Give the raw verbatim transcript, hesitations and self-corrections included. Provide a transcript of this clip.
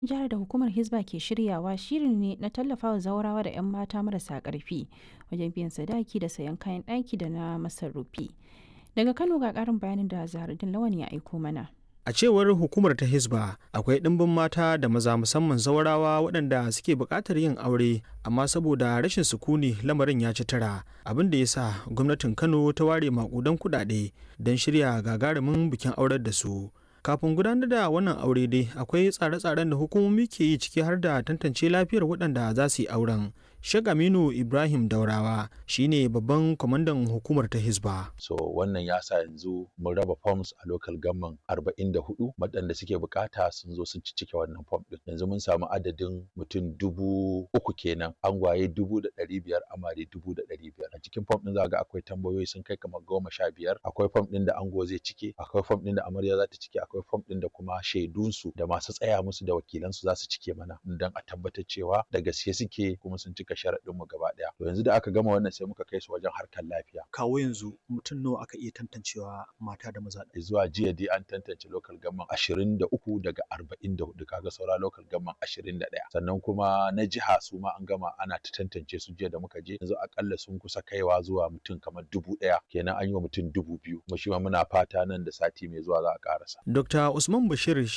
Jihar da hukumar Hisba ke shiryawa shirin ne na tallafawa zaurawa da 'yan mata marasa ƙarfi wajen biyan sadaki da sayan kayan ɗaki da na masarufi. Daga Kano ga ƙarin bayanin da Zaharaddin Lawan ya aiko mana. A cewar hukumar ta Hisba, akwai ɗimbin mata da maza musamman zaurawa waɗanda suke buƙatar yin aure, amma saboda rashin sukuni lamarin ya ci tura, abin da ya sa gwamnatin Kano ta ware maƙudan kuɗaɗe don shirya gagarumin bikin aurar da su. Kafin gudanar da wannan aure dai akwai tsare-tsaren da hukumomi ke yi ciki har da tantance lafiyar waɗanda za su yi auren. Sheikh Aminu Ibrahim Daurawa shine babban kwamandan hukumar ta Hisba. So wannan ya sa yanzu mun raba forms a local government arba'in da hudu waɗanda suke bukata sun zo sun cike wannan form din. Yanzu mun samu adadin mutum dubu uku kenan, angwaye dubu da ɗari biyar, amare dubu da ɗari biyar. A cikin form din za ga akwai tambayoyi sun kai kamar goma sha biyar. Akwai form din da ango zai cike, akwai form din da amarya za ta cike, akwai form din da kuma shaidunsu da masu tsaya musu da wakilansu za su cike mana don a tabbatar cewa da gaske suke kuma sun cika sharaɗin mu gaba ɗaya. To yanzu da aka gama wannan sai muka kai su wajen harkar lafiya. Kawo yanzu mutum nawa aka iya tantancewa mata da maza? Zuwa jiya dai an tantance local government ashirin da uku daga arba'in da hudu, kaga saura local government ashirin da ɗaya. Sannan kuma na jiha su ma an gama ana ta tantance su jiya da muka je, yanzu akalla sun kusa kaiwa zuwa mutum kamar dubu ɗaya, kenan an yi wa mutum dubu biyu. Kuma shi ma muna fata nan da sati mai zuwa za a karasa. Dokta Usman Bashir